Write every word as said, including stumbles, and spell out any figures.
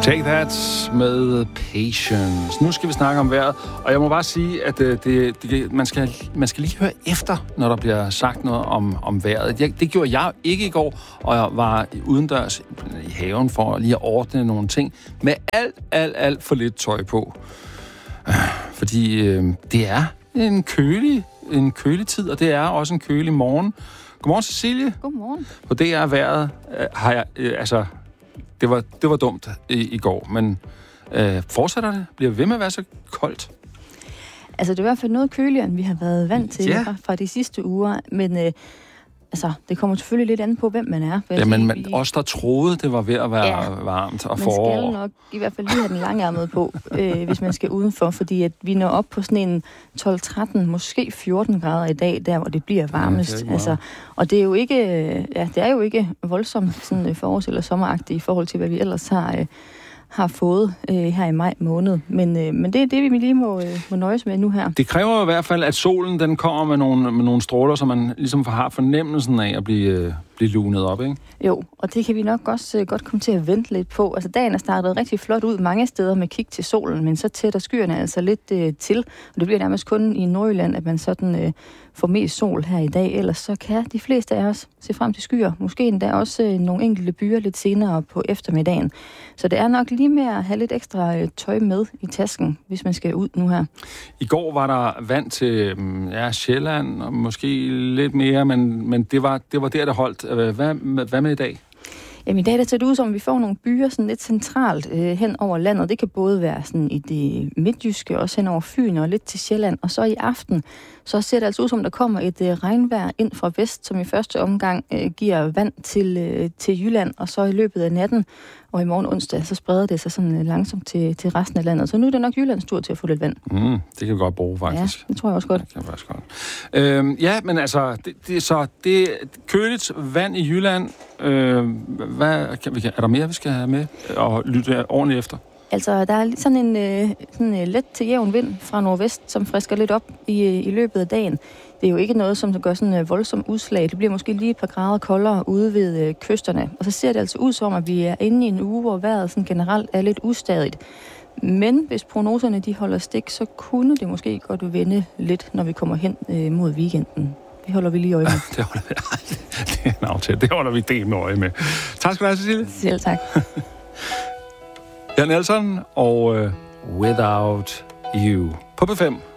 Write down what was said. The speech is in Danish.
Take That med Patience. Nu skal vi snakke om vejret, og jeg må bare sige, at det, det, man, skal, man skal lige høre efter, når der bliver sagt noget om, om vejret. Jeg, det gjorde jeg ikke i går, og jeg var udendørs i haven for lige at ordne nogle ting med alt, alt, alt for lidt tøj på. Fordi øh, det er en kølig, en kølig tid, og det er også en kølig morgen. Godmorgen, Cecilie. Godmorgen. På D R Vejret øh, har jeg, øh, altså... Det var, det var dumt i, i går, men øh, fortsætter det? Bliver ved med at være så koldt? Altså, det er i hvert fald noget køligere, end vi har været vant til ja. fra, fra de sidste uger. Men øh, altså, det kommer selvfølgelig lidt an på, hvem man er. Ja, men man, os, der troede, det var ved at være ja, varmt og forår. Man skal nok i hvert fald lige have den langærmede på, øh, hvis man skal udenfor. Fordi at vi når op på sådan en tolv tretten, måske fjorten grader i dag, der hvor det bliver varmest. Ja, det altså, og det er jo ikke, ja, det er jo ikke voldsomt sådan, forårs- eller sommeragtigt i forhold til, hvad vi ellers har... Øh, har fået øh, her i maj måned. Men, øh, men det er det, vi lige må, øh, må nøjes med nu her. Det kræver i hvert fald, at solen den kommer med nogle, med nogle stråler, så man ligesom har fornemmelsen af at blive, øh, blive lunet op, ikke? Jo, og det kan vi nok også øh, godt komme til at vente lidt på. Altså, dagen er startet rigtig flot ud mange steder med kig til solen, men så tætter skyerne altså lidt øh, til. Og det bliver nærmest kun i Nordjylland, at man sådan øh, får mest sol her i dag. Ellers så kan de fleste af os se frem til skyer. Måske endda også øh, nogle enkelte byer lidt senere på eftermiddagen. Så det er nok lige med at have lidt ekstra øh, tøj med i tasken, hvis man skal ud nu her. I går var der vand til ja, Sjælland, og måske lidt mere, men, men det, var, det var der, der holdt. Hvad, hvad med i dag? Jamen i dag der ser det ud som, at vi får nogle byer sådan lidt centralt øh, hen over landet. Det kan både være sådan i det midtjyske, også hen over Fyn og lidt til Sjælland. Og så i aften, så ser det altså ud som, der kommer et øh, regnvejr ind fra vest, som i første omgang øh, giver vand til, øh, til Jylland. Og så i løbet af natten og i morgen onsdag, så spreder det sig sådan øh, langsomt til, til resten af landet. Så nu er det nok Jyllands tur til at få lidt vand. Mm, det kan vi godt bruge, faktisk. Ja, det tror jeg også godt. Det kan jeg faktisk godt. Øhm, ja, men altså, det, det, så det er køligt vand i Jylland. Øh, hvad, kan vi, er der mere, vi skal have med og lytte ordentligt efter? Altså, der er sådan en, øh, sådan en let til jævn vind fra nordvest, som frisker lidt op i, i løbet af dagen. Det er jo ikke noget, som gør sådan en voldsom udslag. Det bliver måske lige et par grader koldere ude ved øh, kysterne. Og så ser det altså ud som, at vi er inde i en uge, hvor vejret sådan generelt er lidt ustadigt. Men hvis prognoserne de holder stik, så kunne det måske godt vende lidt, når vi kommer hen øh, mod weekenden. Det holder vi lige øje med. det, holder vi, det er en aftale. Det holder vi del med øje med. Tak skal du have, Cecilie. Selv tak. Jan Nelson og uh, Without You på P fem.